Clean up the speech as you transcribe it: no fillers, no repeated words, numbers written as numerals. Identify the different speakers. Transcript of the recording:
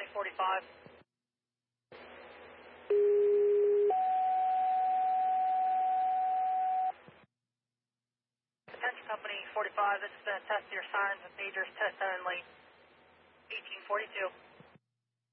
Speaker 1: 45. Attention Company 45, this is the test of your sirens and pagers, test only, 1842.